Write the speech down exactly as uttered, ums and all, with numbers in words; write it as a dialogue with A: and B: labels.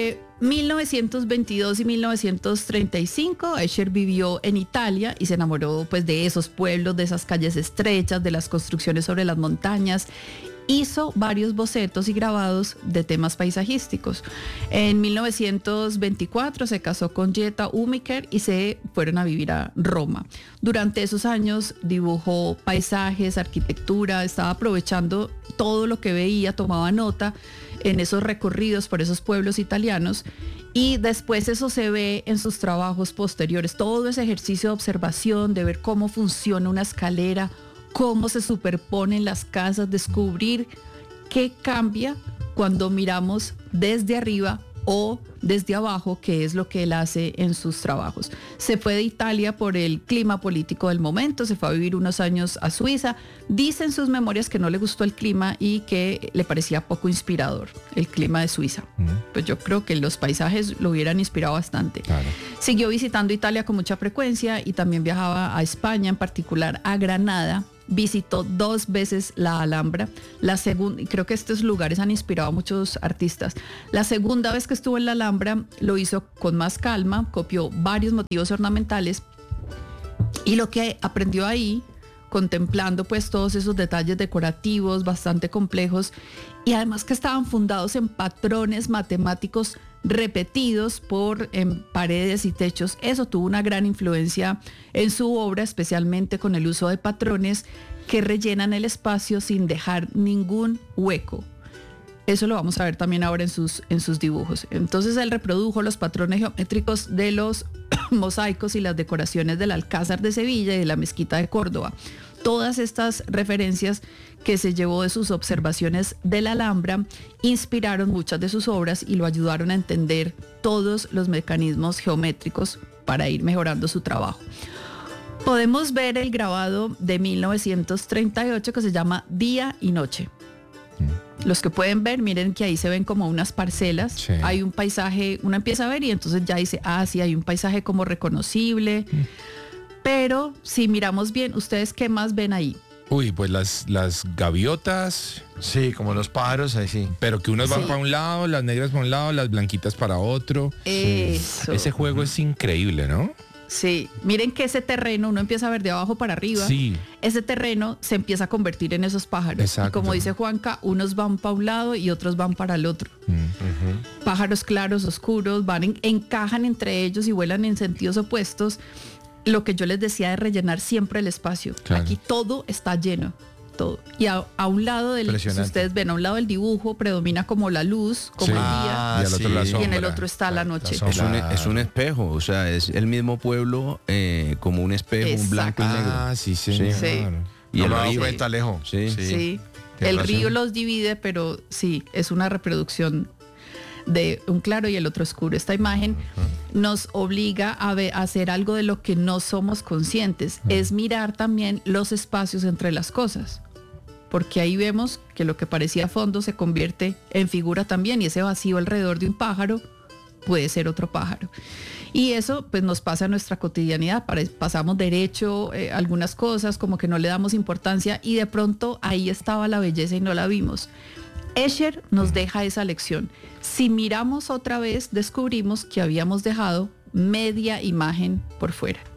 A: Entre mil novecientos veintidós y mil novecientos treinta y cinco, Escher vivió en Italia y se enamoró pues de esos pueblos, de esas calles estrechas, de las construcciones sobre las montañas. Hizo varios bocetos y grabados de temas paisajísticos. En mil novecientos veinticuatro se casó con Jetta Umiker y se fueron a vivir a Roma. Durante esos años dibujó paisajes, arquitectura, estaba aprovechando todo lo que veía, tomaba nota en esos recorridos por esos pueblos italianos, y después eso se ve en sus trabajos posteriores, todo ese ejercicio de observación, de ver cómo funciona una escalera, cómo se superponen las casas, descubrir qué cambia cuando miramos desde arriba o desde abajo, que es lo que él hace en sus trabajos. Se fue de Italia por el clima político del momento, se fue a vivir unos años a Suiza. Dice en sus memorias que no le gustó el clima y que le parecía poco inspirador el clima de Suiza. Mm. Pues yo creo que los paisajes lo hubieran inspirado bastante. Claro. Siguió visitando Italia con mucha frecuencia y también viajaba a España, en particular a Granada. Visitó dos veces la Alhambra. La segunda, y creo que estos lugares han inspirado a muchos artistas. La segunda vez que estuvo en la Alhambra lo hizo con más calma, copió varios motivos ornamentales y lo que aprendió ahí, contemplando pues todos esos detalles decorativos bastante complejos y además que estaban fundados en patrones matemáticos repetidos por en paredes y techos. Eso tuvo una gran influencia en su obra, especialmente con el uso de patrones que rellenan el espacio sin dejar ningún hueco. Eso lo vamos a ver también ahora en sus, en sus dibujos. Entonces él reprodujo los patrones geométricos de los mosaicos y las decoraciones del Alcázar de Sevilla y de la Mezquita de Córdoba. Todas estas referencias que se llevó de sus observaciones de la Alhambra inspiraron muchas de sus obras y lo ayudaron a entender todos los mecanismos geométricos para ir mejorando su trabajo. Podemos ver el grabado de mil novecientos treinta y ocho que se llama Día y Noche. Los que pueden ver, miren que ahí se ven como unas parcelas, sí. Hay un paisaje, uno empieza a ver y entonces ya dice, ah, sí, hay un paisaje como reconocible, mm. Pero si miramos bien, ¿ustedes qué más ven ahí?
B: Uy, pues las, las gaviotas.
C: Sí, como los pájaros, ahí sí.
B: Pero que unas sí. van para un lado, las negras para un lado, las blanquitas para otro.
A: Eso.
B: Ese juego es increíble, ¿no?
A: Sí, miren que ese terreno, uno empieza a ver de abajo para arriba,
B: sí.
A: Ese terreno se empieza a convertir en esos pájaros.
B: Exacto.
A: Y como dice Juanca, unos van para un lado y otros van para el otro. Uh-huh. Pájaros claros, oscuros, van en, encajan entre ellos y vuelan en sentidos opuestos. Lo que yo les decía de rellenar siempre el espacio. Claro. Aquí todo está lleno. Todo. Y a, a un lado del, si ustedes ven, a un lado del dibujo predomina como la luz, como
B: sí.
A: el día,
B: ah, y, al otro sí. la sombra,
A: y en el otro está la noche.
D: La es, un, es un espejo, o sea, es el mismo pueblo eh, como un espejo, exacto. Un blanco y negro.
B: Ah, sí, señor.
A: Sí.
C: Y no el río cuenta lejos.
A: Sí. sí. sí. El razón. Río los divide, pero sí, es una reproducción de un claro y el otro oscuro. Esta imagen uh-huh. nos obliga a, ver, a hacer algo de lo que no somos conscientes, uh-huh. es mirar también los espacios entre las cosas, porque ahí vemos que lo que parecía fondo se convierte en figura también, y ese vacío alrededor de un pájaro puede ser otro pájaro. Y eso pues nos pasa en nuestra cotidianidad, pasamos derecho eh, algunas cosas, como que no le damos importancia, y de pronto ahí estaba la belleza y no la vimos. Escher nos deja esa lección. Si miramos otra vez, descubrimos que habíamos dejado media imagen por fuera.